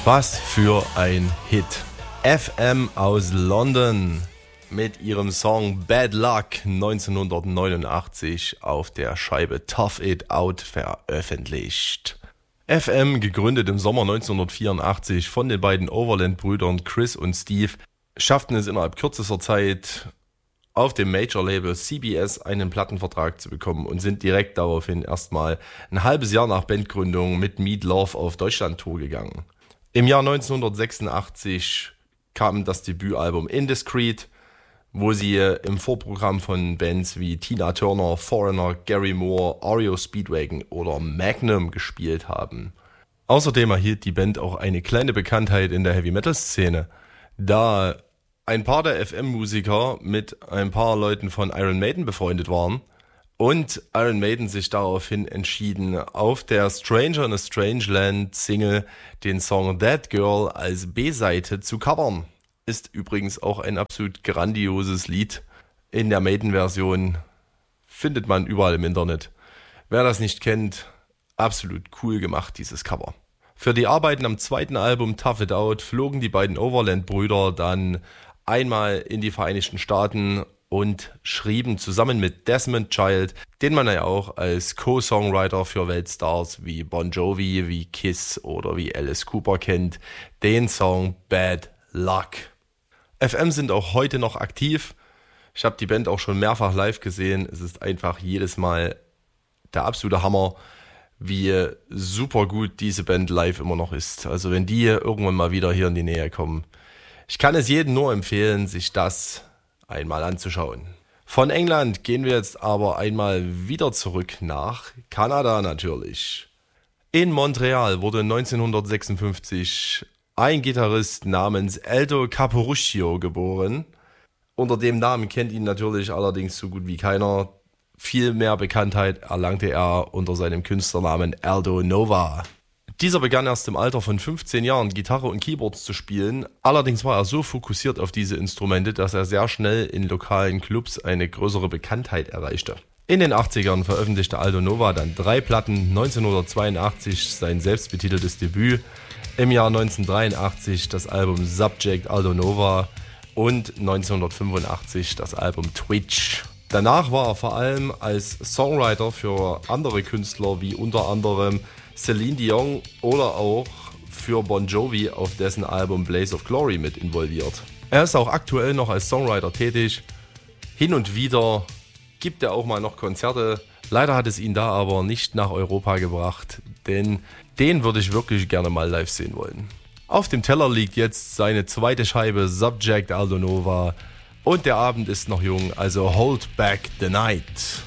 Was für ein Hit. FM aus London mit ihrem Song Bad Luck 1989 auf der Scheibe Tough It Out veröffentlicht. FM, gegründet im Sommer 1984 von den beiden Overland-Brüdern Chris und Steve, schafften es innerhalb kürzester Zeit auf dem Major-Label CBS einen Plattenvertrag zu bekommen und sind direkt daraufhin erstmal ein halbes Jahr nach Bandgründung mit Meat Love auf Deutschland-Tour gegangen. Im Jahr 1986 kam das Debütalbum Indiscreet, wo sie im Vorprogramm von Bands wie Tina Turner, Foreigner, Gary Moore, REO Speedwagon oder Magnum gespielt haben. Außerdem erhielt die Band auch eine kleine Bekanntheit in der Heavy-Metal-Szene, da ein paar der FM-Musiker mit ein paar Leuten von Iron Maiden befreundet waren und Iron Maiden sich daraufhin entschieden, auf der Stranger in a Strange Land Single den Song That Girl als B-Seite zu covern. Ist übrigens auch ein absolut grandioses Lied. In der Maiden-Version findet man überall im Internet. Wer das nicht kennt, absolut cool gemacht, dieses Cover. Für die Arbeiten am zweiten Album Tough It Out flogen die beiden Overland-Brüder dann einmal in die Vereinigten Staaten und schrieben zusammen mit Desmond Child, den man ja auch als Co-Songwriter für Weltstars wie Bon Jovi, wie Kiss oder wie Alice Cooper kennt, den Song Bad Luck. FM sind auch heute noch aktiv. Ich habe die Band auch schon mehrfach live gesehen. Es ist einfach jedes Mal der absolute Hammer, wie super gut diese Band live immer noch ist. Also wenn die irgendwann mal wieder hier in die Nähe kommen. Ich kann es jedem nur empfehlen, sich das einmal anzuschauen. Von England gehen wir jetzt aber einmal wieder zurück nach Kanada natürlich. In Montreal wurde 1956 ein Gitarrist namens Aldo Capuricchio geboren. Unter dem Namen kennt ihn natürlich allerdings so gut wie keiner. Viel mehr Bekanntheit erlangte er unter seinem Künstlernamen Aldo Nova. Dieser begann erst im Alter von 15 Jahren Gitarre und Keyboards zu spielen. Allerdings war er so fokussiert auf diese Instrumente, dass er sehr schnell in lokalen Clubs eine größere Bekanntheit erreichte. In den 80ern veröffentlichte Aldo Nova dann 3 Platten, 1982 sein selbstbetiteltes Debüt, im Jahr 1983 das Album Subject Aldo Nova und 1985 das Album Twitch. Danach war er vor allem als Songwriter für andere Künstler wie unter anderem Celine Dion oder auch für Bon Jovi auf dessen Album Blaze of Glory mit involviert. Er ist auch aktuell noch als Songwriter tätig. Hin und wieder gibt er auch mal noch Konzerte. Leider hat es ihn da aber nicht nach Europa gebracht, denn den würde ich wirklich gerne mal live sehen wollen. Auf dem Teller liegt jetzt seine zweite Scheibe Subject Aldo Nova und der Abend ist noch jung, also hold back the night.